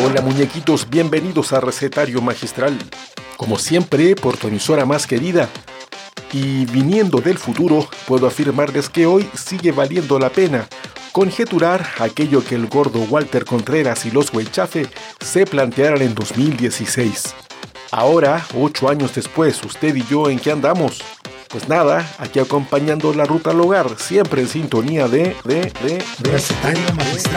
Hola muñequitos, bienvenidos a Recetario Magistral. Como siempre, por tu emisora más querida. Y viniendo del futuro, puedo afirmarles que hoy sigue valiendo la pena conjeturar aquello que el gordo Walter Contreras y los Weichafe se plantearon en 2016. Ahora, 8 años después, usted y yo, ¿en qué andamos? Pues nada, aquí acompañando la ruta al hogar, siempre en sintonía de Recetario Magistral.